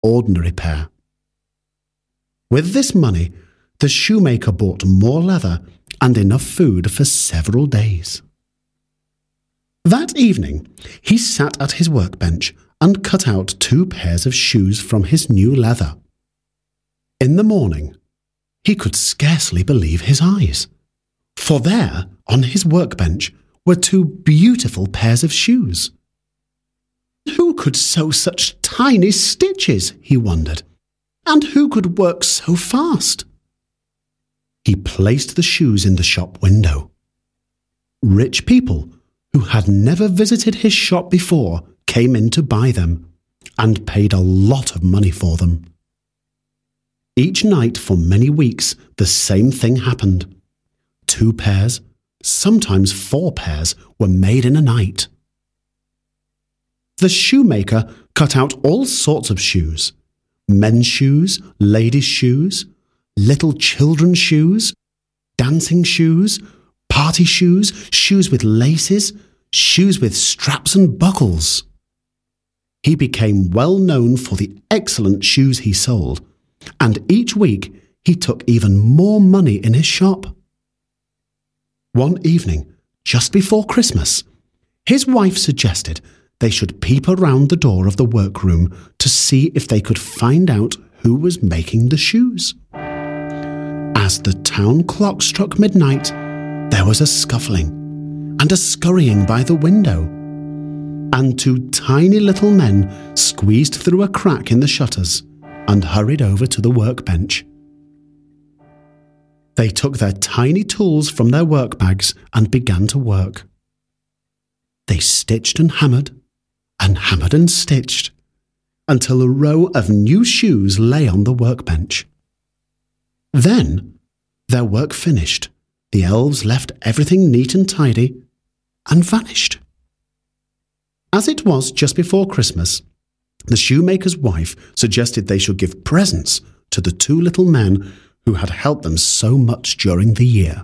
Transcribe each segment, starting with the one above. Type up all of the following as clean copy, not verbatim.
ordinary pair. With this money, the shoemaker bought more leather and enough food for several days. That evening, he sat at his workbench and cut out 2 pairs of shoes from his new leather. In the morning, he could scarcely believe his eyes, for there, on his workbench, were 2 beautiful pairs of shoes. Who could sew such tiny stitches, he wondered, and who could work so fast? He placed the shoes in the shop window. Rich people who had never visited his shop before came in to buy them and paid a lot of money for them. Each night for many weeks, the same thing happened. 2 pairs, sometimes 4 pairs, were made in a night. The shoemaker cut out all sorts of shoes: men's shoes, ladies' shoes, little children's shoes, dancing shoes, party shoes, shoes with laces, shoes with straps and buckles. He became well known for the excellent shoes he sold, and each week he took even more money in his shop. One evening, just before Christmas, his wife suggested they should peep around the door of the workroom to see if they could find out who was making the shoes. As the town clock struck midnight, there was a scuffling and a scurrying by the window, and 2 tiny little men squeezed through a crack in the shutters and hurried over to the workbench. They took their tiny tools from their work bags and began to work. They stitched and hammered and stitched, until a row of new shoes lay on the workbench. Then, their work finished, the elves left everything neat and tidy and vanished. As it was just before Christmas, the shoemaker's wife suggested they should give presents to the 2 little men who had helped them so much during the year.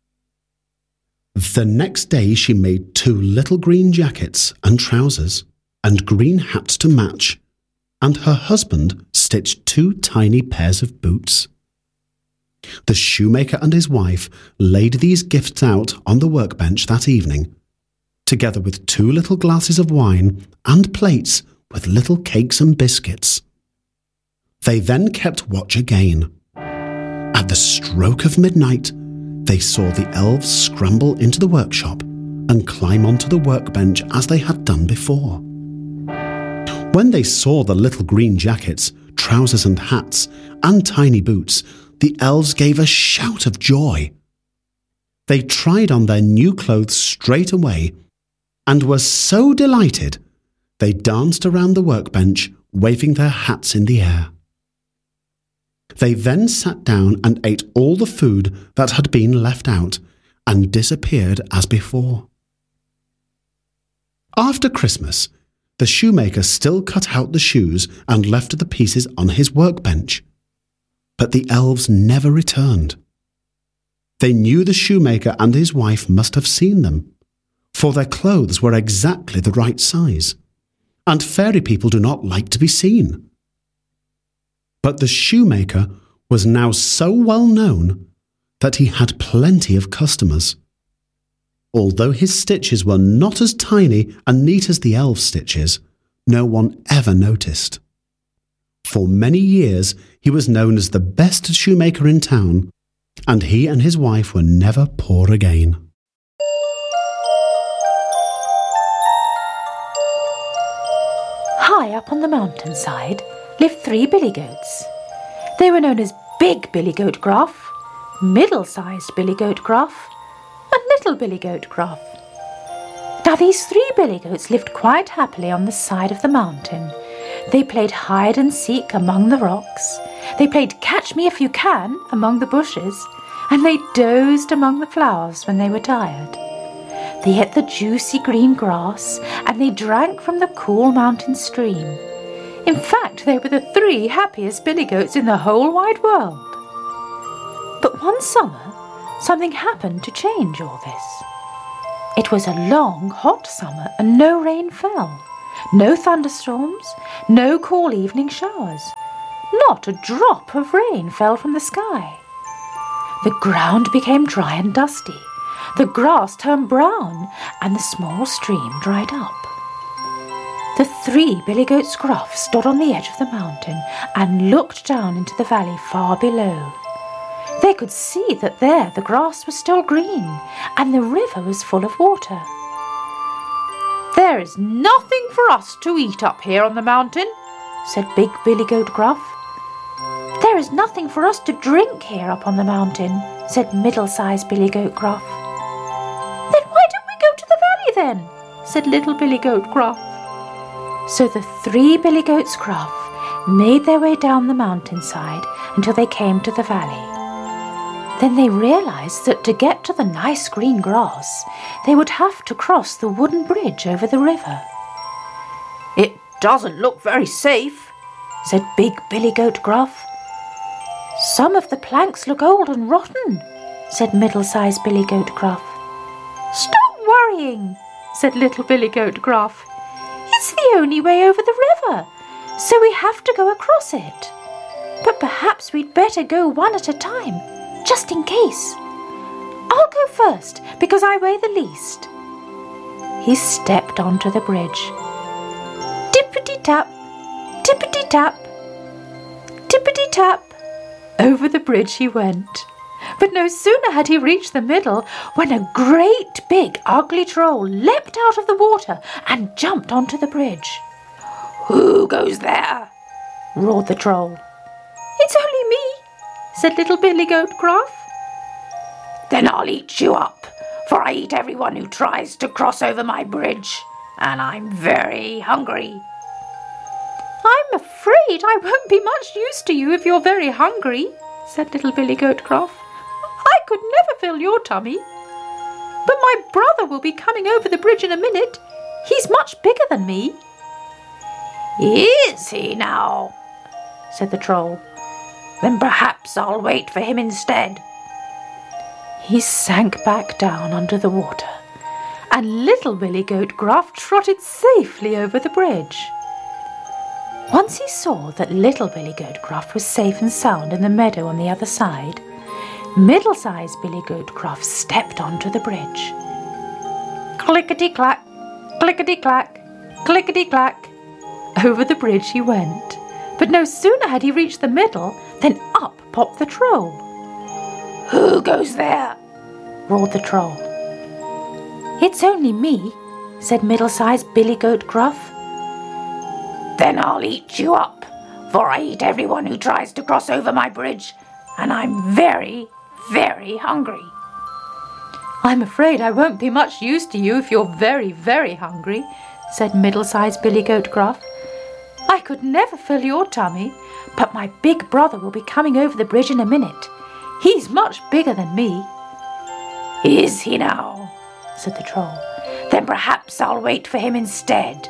The next day she made 2 little green jackets and trousers and green hats to match, and her husband stitched 2 tiny pairs of boots. The shoemaker and his wife laid these gifts out on the workbench that evening, together with 2 little glasses of wine and plates with little cakes and biscuits. They then kept watch again. At the stroke of midnight, they saw the elves scramble into the workshop and climb onto the workbench as they had done before. When they saw the little green jackets, trousers and hats, and tiny boots, the elves gave a shout of joy. They tried on their new clothes straight away and were so delighted they danced around the workbench, waving their hats in the air. They then sat down and ate all the food that had been left out and disappeared as before. After Christmas, the shoemaker still cut out the shoes and left the pieces on his workbench. But the elves never returned. They knew the shoemaker and his wife must have seen them, for their clothes were exactly the right size, and fairy people do not like to be seen. But the shoemaker was now so well known that he had plenty of customers. Although his stitches were not as tiny and neat as the elf stitches, no one ever noticed. For many years he was known as the best shoemaker in town, and he and his wife were never poor again. High up on the mountainside lived 3 billy goats. They were known as Big Billy Goat Gruff, Middle-sized Billy Goat Gruff, and Little Billy Goat Gruff. Now these 3 billy goats lived quite happily on the side of the mountain. They played hide and seek among the rocks. They played catch me if you can among the bushes, and they dozed among the flowers when they were tired. They ate the juicy green grass, and they drank from the cool mountain stream. In fact, they were the 3 happiest billy goats in the whole wide world. But one summer, something happened to change all this. It was a long, hot summer, and no rain fell. No thunderstorms, no cool evening showers. Not a drop of rain fell from the sky. The ground became dry and dusty. The grass turned brown, and the small stream dried up. The 3 billy goats Gruff stood on the edge of the mountain and looked down into the valley far below. They could see that there the grass was still green, and the river was full of water. "There is nothing for us to eat up here on the mountain," said Big Billy Goat Gruff. "There is nothing for us to drink here up on the mountain," said Middle-sized Billy Goat Gruff. "Then why don't we go to the valley then?" said Little Billy Goat Gruff. So the 3 billy goats Gruff made their way down the mountainside until they came to the valley. Then they realized that to get to the nice green grass, they would have to cross the wooden bridge over the river. "It doesn't look very safe," said Big Billy Goat Gruff. "Some of the planks look old and rotten," said Middle-sized Billy Goat Gruff. "Stop worrying," said Little Billy Goat Gruff. "It's the only way over the river, so we have to go across it. But perhaps we'd better go one at a time, just in case. I'll go first, because I weigh the least." He stepped onto the bridge. Tippity-tap, tippity-tap, tippity-tap. Over the bridge he went. But no sooner had he reached the middle when a great big ugly troll leapt out of the water and jumped onto the bridge. "Who goes there?" roared the troll. "It's only me," said Little Billy Goat Gruff. "Then I'll eat you up, for I eat everyone who tries to cross over my bridge, and I'm very hungry." "I'm afraid I won't be much use to you if you're very hungry," said Little Billy Goat Gruff. "I could never fill your tummy. But my brother will be coming over the bridge in a minute. He's much bigger than me." "Is he now?" said the troll. "Then perhaps I'll wait for him instead." He sank back down under the water, and Little Billy Goat Gruff trotted safely over the bridge. Once he saw that Little Billy Goat Gruff was safe and sound in the meadow on the other side, Middle-sized Billy Goat Gruff stepped onto the bridge. Clickety-clack, clickety-clack, clickety-clack. Over the bridge he went, but no sooner had he reached the middle than up popped the troll. "Who goes there?" roared the troll. "It's only me," said Middle-sized Billy Goat Gruff. "Then I'll eat you up, for I eat everyone who tries to cross over my bridge, and I'm very, very hungry." "I'm afraid I won't be much use to you if you're very, very hungry," said Middle-sized Billy Goat Gruff. "I could never fill your tummy, but my big brother will be coming over the bridge in a minute. He's much bigger than me." "Is he now?" said the troll. "Then perhaps I'll wait for him instead."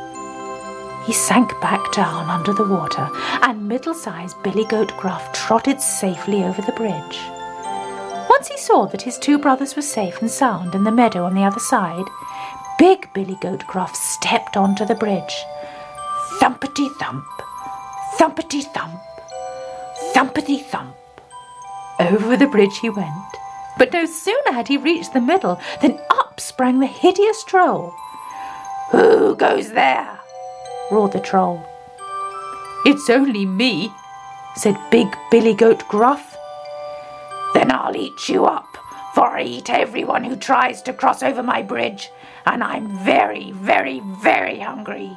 He sank back down under the water, and Middle-sized Billy Goat Gruff trotted safely over the bridge. Once he saw that his 2 brothers were safe and sound in the meadow on the other side, Big Billy Goat Gruff stepped onto the bridge. Thumpety-thump, thumpety-thump, thumpety-thump. Over the bridge he went, but no sooner had he reached the middle than up sprang the hideous troll. "Who goes there?" roared the troll. "It's only me," said Big Billy Goat Gruff. "Then I'll eat you up, for I eat everyone who tries to cross over my bridge, and I'm very, very, very hungry."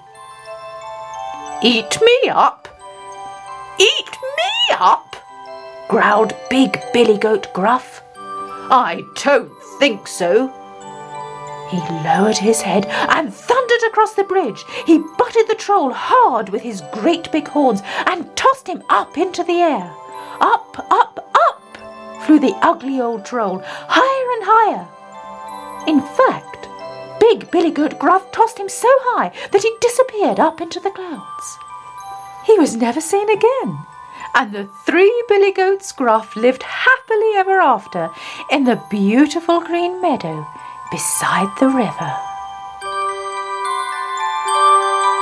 "Eat me up? Eat me up?" growled Big Billy Goat Gruff. "I don't think so." He lowered his head and thundered across the bridge. He butted the troll hard with his great big horns and tossed him up into the air. Up, up, up flew the ugly old troll, higher and higher. In fact, Big Billy Goat Gruff tossed him so high that he disappeared up into the clouds. He was never seen again, and the 3 billy goats Gruff lived happily ever after in the beautiful green meadow beside the river.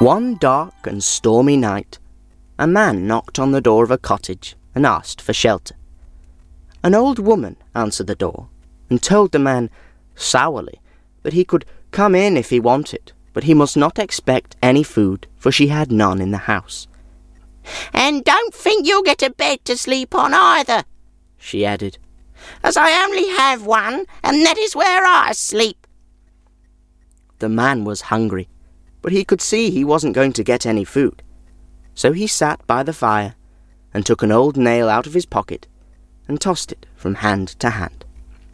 One dark and stormy night, a man knocked on the door of a cottage and asked for shelter. An old woman answered the door and told the man sourly that he could come in if he wanted, but he must not expect any food, for she had none in the house. "And don't think you'll get a bed to sleep on either," she added, "as I only have one, and that is where I sleep." The man was hungry, but he could see he wasn't going to get any food. So he sat by the fire and took an old nail out of his pocket and tossed it from hand to hand.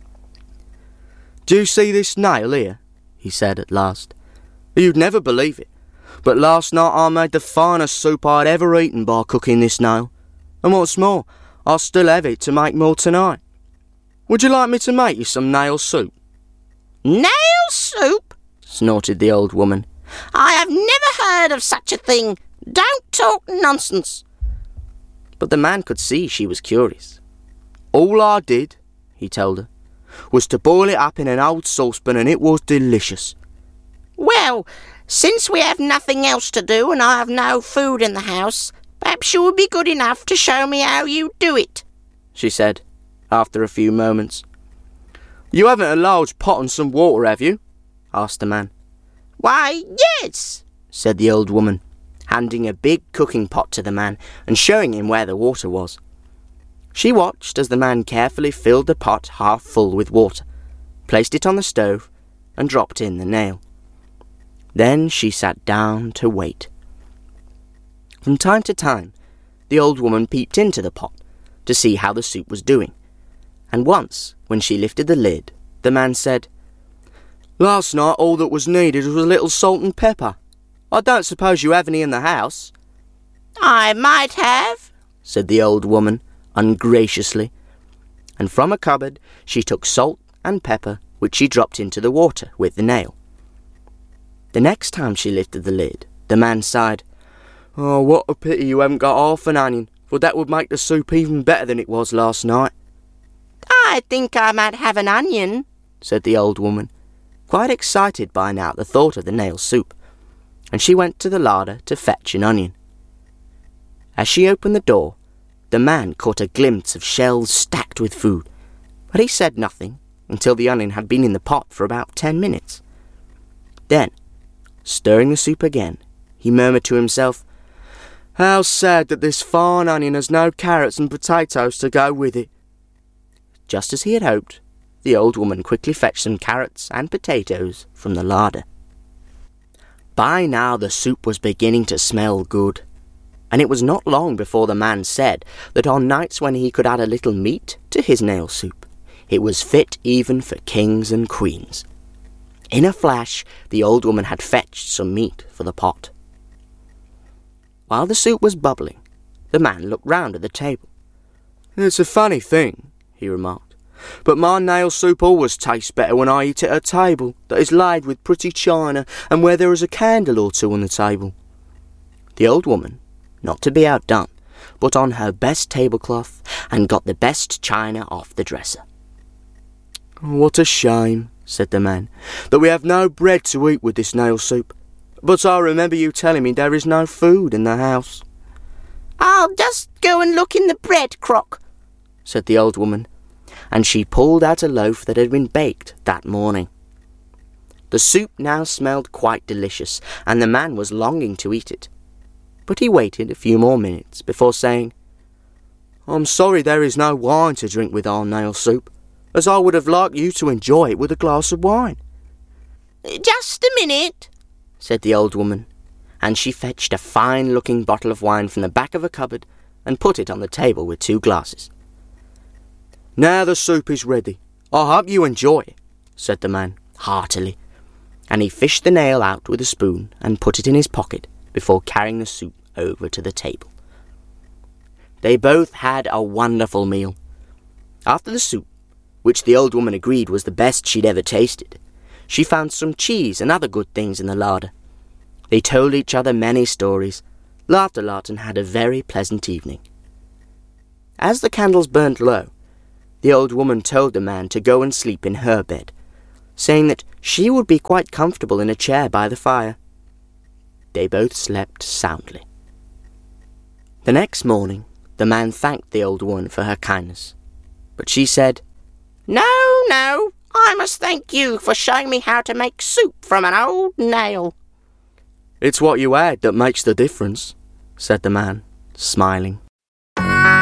"Do you see this nail here?" he said at last. "You'd never believe it, but last night I made the finest soup I'd ever eaten by cooking this nail, and what's more, I still have it to make more tonight. Would you like me to make you some nail soup?" "Nail soup?" snorted the old woman. "I have never heard of such a thing. Don't talk nonsense." But the man could see she was curious. "All I did," he told her, "was to boil it up in an old saucepan, and it was delicious." "Well, since we have nothing else to do and I have no food in the house, perhaps you would be good enough to show me how you do it," she said, after a few moments. "You haven't a large pot and some water, have you?" asked the man. "Why, yes," said the old woman, handing a big cooking pot to the man and showing him where the water was. She watched as the man carefully filled the pot half full with water, placed it on the stove, and dropped in the nail. Then she sat down to wait. From time to time, the old woman peeped into the pot to see how the soup was doing, and once, when she lifted the lid, the man said, "Last night all that was needed was a little salt and pepper. I don't suppose you have any in the house?" "I might have," said the old woman, ungraciously, and from a cupboard she took salt and pepper, which she dropped into the water with the nail. The next time she lifted the lid, the man sighed, "Oh, what a pity you haven't got half an onion, for that would make the soup even better than it was last night." "I think I might have an onion," said the old woman, quite excited by now at the thought of the nail soup, and she went to the larder to fetch an onion. As she opened the door, the man caught a glimpse of shelves stacked with food, but he said nothing until the onion had been in the pot for about 10 minutes. Then, stirring the soup again, he murmured to himself, "How sad that this fine onion has no carrots and potatoes to go with it." Just as he had hoped, the old woman quickly fetched some carrots and potatoes from the larder. By now the soup was beginning to smell good, and it was not long before the man said that on nights when he could add a little meat to his nail soup, it was fit even for kings and queens. In a flash, the old woman had fetched some meat for the pot. While the soup was bubbling, the man looked round at the table. "It's a funny thing," he remarked, "but my nail soup always tastes better when I eat at a table that is laid with pretty china and where there is a candle or two on the table." The old woman, not to be outdone, put on her best tablecloth and got the best china off the dresser. "What a shame," said the man, "that we have no bread to eat with this nail soup. But I remember you telling me there is no food in the house." "I'll just go and look in the bread crock," said the old woman, and she pulled out a loaf that had been baked that morning. The soup now smelled quite delicious, and the man was longing to eat it. But he waited a few more minutes before saying, "I'm sorry there is no wine to drink with our nail soup, as I would have liked you to enjoy it with a glass of wine." "Just a minute," said the old woman, and she fetched a fine-looking bottle of wine from the back of a cupboard and put it on the table with 2 glasses. "Now the soup is ready. I hope you enjoy it," said the man, heartily, and he fished the nail out with a spoon and put it in his pocket before carrying the soup over to the table. They both had a wonderful meal. After the soup, which the old woman agreed was the best she'd ever tasted, she found some cheese and other good things in the larder. They told each other many stories, laughed a lot, and had a very pleasant evening. As the candles burnt low, the old woman told the man to go and sleep in her bed, saying that she would be quite comfortable in a chair by the fire. they both slept soundly. The next morning, the man thanked the old woman for her kindness, but she said, "No, I must thank you for showing me how to make soup from an old nail." "It's what you add that makes the difference," said the man, smiling.